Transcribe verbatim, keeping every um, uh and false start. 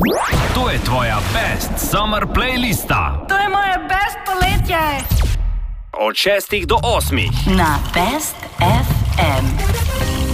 To je tvoja best summer playlista. To je moje best poletje. Od šestih do osmih. Na Best ef em.